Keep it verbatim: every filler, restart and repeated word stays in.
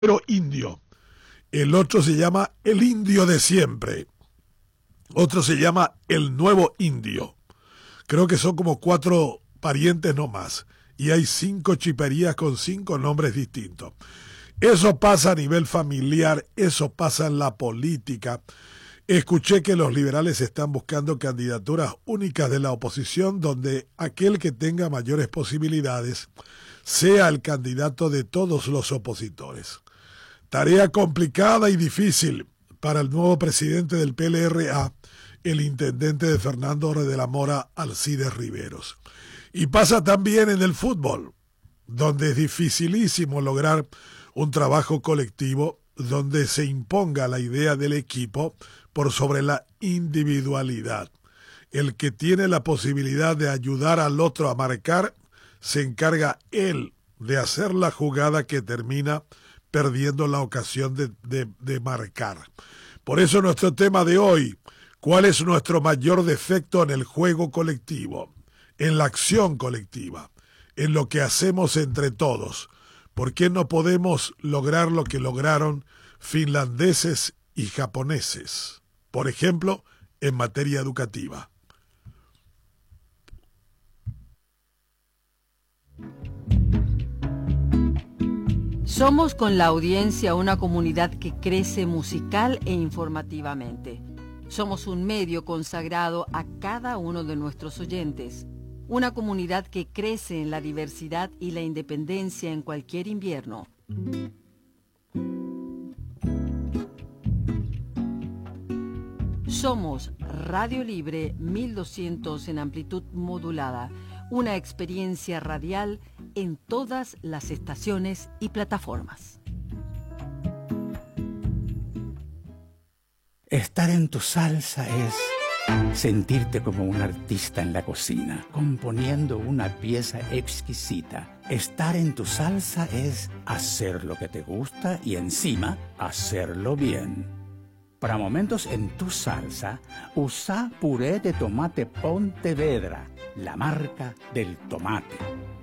Pero indio. El otro se llama el indio de siempre. Otro se llama el nuevo indio. Creo que son como cuatro parientes no más. Y hay cinco chiperías con cinco nombres distintos. Eso pasa a nivel familiar, eso pasa en la política. Escuché que los liberales están buscando candidaturas únicas de la oposición donde aquel que tenga mayores posibilidades sea el candidato de todos los opositores. Tarea complicada y difícil para el nuevo presidente del P L R A, el intendente de Fernando de la Mora, Alcides Riveros. Y pasa también en el fútbol, donde es dificilísimo lograr un trabajo colectivo, donde se imponga la idea del equipo por sobre la individualidad. El que tiene la posibilidad de ayudar al otro a marcar, se encarga él de hacer la jugada que termina perdiendo la ocasión de, de, de marcar. Por eso nuestro tema de hoy, ¿cuál es nuestro mayor defecto en el juego colectivo, en la acción colectiva, en lo que hacemos entre todos? ¿Por qué no podemos lograr lo que lograron finlandeses y japoneses? Por ejemplo, en materia educativa. Somos con la audiencia una comunidad que crece musical e informativamente. Somos un medio consagrado a cada uno de nuestros oyentes. Una comunidad que crece en la diversidad y la independencia en cualquier invierno. Somos Radio Libre mil doscientos en amplitud modulada. Una experiencia radial en todas las estaciones y plataformas. Estar en tu salsa es sentirte como un artista en la cocina, componiendo una pieza exquisita. Estar en tu salsa es hacer lo que te gusta y encima hacerlo bien. Para momentos en tu salsa, usa puré de tomate Pontevedra, la marca del tomate.